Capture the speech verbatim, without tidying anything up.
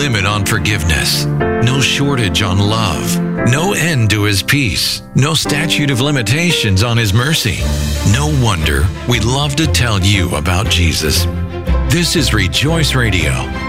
limit on forgiveness, no shortage on love, no end to his peace, no statute of limitations on his mercy. No wonder we love to tell you about Jesus. This is Rejoice Radio,